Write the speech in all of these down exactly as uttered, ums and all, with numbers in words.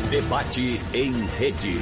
Debate em rede.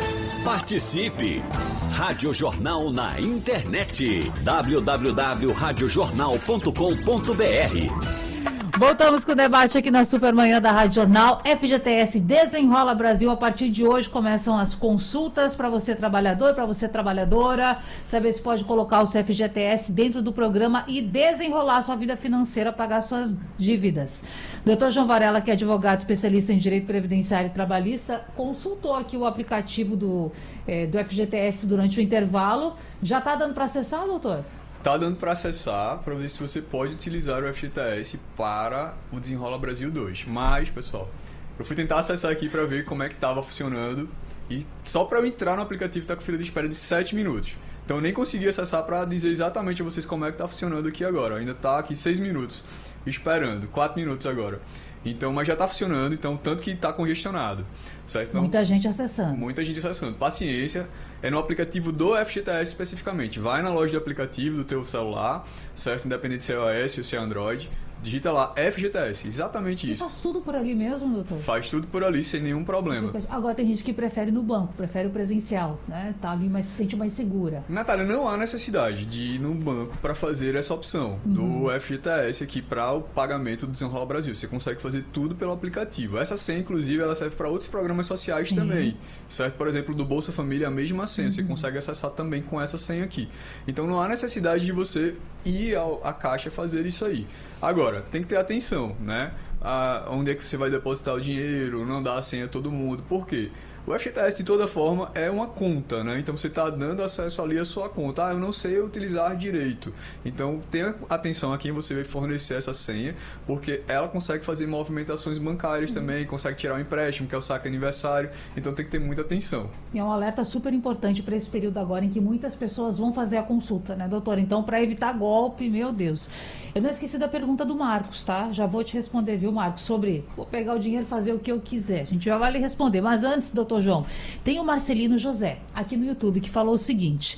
Participe! Rádio Jornal na internet. w w w ponto rádio jornal ponto com ponto b r. Voltamos com o debate aqui na Supermanhã da Rádio Jornal. F G T S Desenrola Brasil. A partir de hoje começam as consultas para você trabalhador, para você trabalhadora, saber se pode colocar o seu F G T S dentro do programa e desenrolar sua vida financeira, pagar suas dívidas. doutor João Varela, que é advogado especialista em direito previdenciário e trabalhista, consultou aqui o aplicativo do, eh, do F G T S durante o intervalo. Já está dando para acessar, doutor? Tá dando para acessar, para ver se você pode utilizar o F G T S para o Desenrola Brasil dois. Mas, pessoal, eu fui tentar acessar aqui para ver como é que estava funcionando e só para eu entrar no aplicativo tá com fila de espera de sete minutos. Então eu nem consegui acessar para dizer exatamente a vocês como é que tá funcionando aqui agora. Ainda tá aqui seis minutos esperando, quatro minutos agora. Então, mas já está funcionando, então tanto que está congestionado, certo? Então, muita gente acessando. Muita gente acessando. Paciência, é no aplicativo do F G T S especificamente. Vai na loja de aplicativo do teu celular, certo? Independente se é iOS ou se é Android. Digita lá F G T S, exatamente e isso. Faz tudo por ali mesmo, doutor? Faz tudo por ali, sem nenhum problema. Agora tem gente que prefere no banco, prefere o presencial, né? Tá ali, mas se sente mais segura. Natália, não há necessidade de ir no banco para fazer essa opção uhum. do F G T S aqui para o pagamento do Desenrola Brasil. Você consegue fazer tudo pelo aplicativo. Essa senha, inclusive, ela serve para outros programas sociais Sim. também, certo? Por exemplo, do Bolsa Família, a mesma senha. Uhum. Você consegue acessar também com essa senha aqui. Então, não há necessidade de você ir à caixa fazer isso aí. Agora, tem que ter atenção, né? Ah, onde é que você vai depositar o dinheiro, não dá a senha a todo mundo. Por quê? O F G T S, de toda forma, é uma conta, né? Então, você está dando acesso ali à sua conta. Ah, eu não sei utilizar direito. Então, tenha atenção a quem você vai fornecer essa senha, porque ela consegue fazer movimentações bancárias uhum. também, consegue tirar um empréstimo, que é o saque aniversário. Então, tem que ter muita atenção. E é um alerta super importante para esse período agora, em que muitas pessoas vão fazer a consulta, né, doutora? Então, para evitar golpe, meu Deus. Eu não esqueci da pergunta do Marcos, tá? Já vou te responder, viu, Marcos? Sobre, vou pegar o dinheiro e fazer o que eu quiser. A gente já vai lhe responder. Mas antes, doutor João, tem o Marcelino José, aqui no YouTube, que falou o seguinte: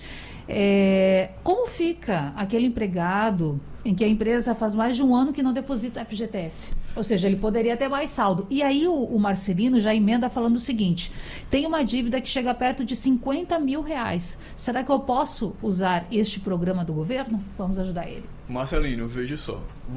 é, como fica aquele empregado em que a empresa faz mais de um ano que não deposita o F G T S? Ou seja, ele poderia ter mais saldo. E aí o, o Marcelino já emenda falando o seguinte: tem uma dívida que chega perto de cinquenta mil reais. Será que eu posso usar este programa do governo? Vamos ajudar ele. Marcelino, veja só.